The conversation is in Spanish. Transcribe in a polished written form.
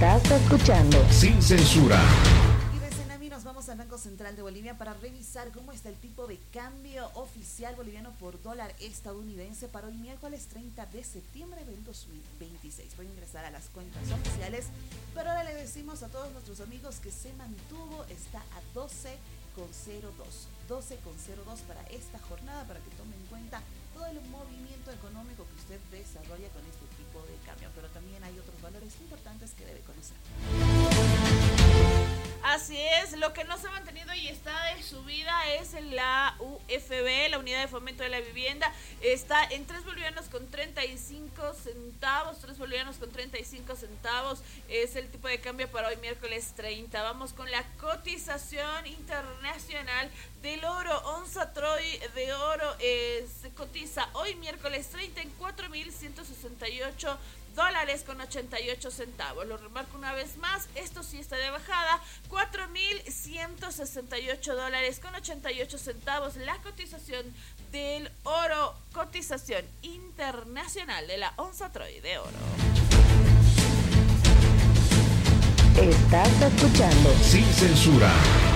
Estás escuchando Sin Censura. Y de Senami nos vamos al Banco Central de Bolivia para revisar cómo está el tipo de cambio oficial boliviano por dólar estadounidense para hoy miércoles 30 de septiembre del 2026. Voy a ingresar a las cuentas oficiales, pero ahora le decimos a todos nuestros amigos que se mantuvo, está a 12,02 para esta jornada, para que tomen en cuenta todo el movimiento económico que usted desarrolla con este tipo de cambio, pero también hay otros valores importantes que debe conocer. Así es, lo que no se ha mantenido y está de subida es la UFB, la Unidad de Fomento de la Vivienda, está en 3 bolivianos con 35 centavos, 3 bolivianos con 35 centavos, es el tipo de cambio para hoy miércoles 30. Vamos con la cotización internacional del oro. Onza Troy de oro se cotiza hoy miércoles 30 en $4,168 con 88 centavos. Lo remarco una vez más, esto sí está de bajada, $4,168 con 88 centavos. La cotización del oro, cotización internacional de la onza Troy de oro. Estás escuchando Sin Censura.